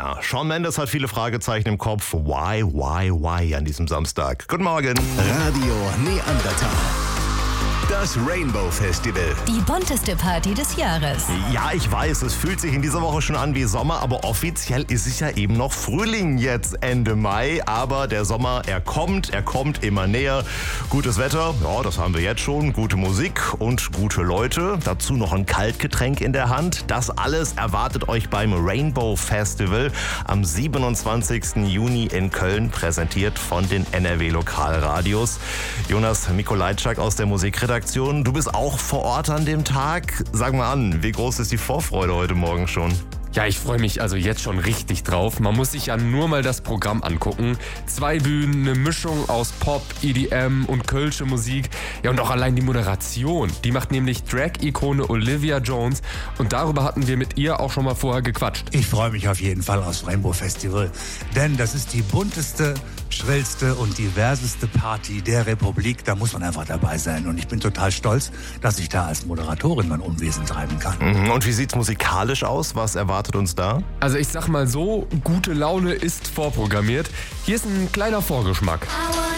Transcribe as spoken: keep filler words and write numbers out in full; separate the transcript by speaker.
Speaker 1: Ja, Shawn Mendes hat viele Fragezeichen im Kopf. Why, why, why an diesem Samstag? Guten Morgen.
Speaker 2: Radio Neandertal. Das Rainbow Festival.
Speaker 3: Die bunteste Party des Jahres.
Speaker 1: Ja, ich weiß, es fühlt sich in dieser Woche schon an wie Sommer, aber offiziell ist es ja eben noch Frühling jetzt Ende Mai. Aber der Sommer, er kommt, er kommt immer näher. Gutes Wetter, ja, das haben wir jetzt schon. Gute Musik und gute Leute. Dazu noch ein Kaltgetränk in der Hand. Das alles erwartet euch beim Rainbow Festival am siebenundzwanzigsten Juni in Köln, präsentiert von den N R W Lokalradios. Jonas Mikolajczak aus der Musikredaktion. Du bist auch vor Ort an dem Tag. Sag mal an, wie groß ist die Vorfreude heute Morgen schon?
Speaker 4: Ja, ich freue mich also jetzt schon richtig drauf. Man muss sich ja nur mal das Programm angucken. Zwei Bühnen, eine Mischung aus Pop, E D M und kölsche Musik. Ja, und auch allein die Moderation. Die macht nämlich Drag-Ikone Olivia Jones. Und darüber hatten wir mit ihr auch schon mal vorher gequatscht.
Speaker 5: Ich freue mich auf jeden Fall aufs Rainbow Festival. Denn das ist die bunteste, schrillste und diverseste Party der Republik. Da muss man einfach dabei sein. Und ich bin total stolz, dass ich da als Moderatorin mein Unwesen treiben kann.
Speaker 1: Mhm. Und wie sieht's musikalisch aus? Was erwartet uns da?
Speaker 4: Also ich sag mal so, gute Laune ist vorprogrammiert. Hier ist ein kleiner Vorgeschmack.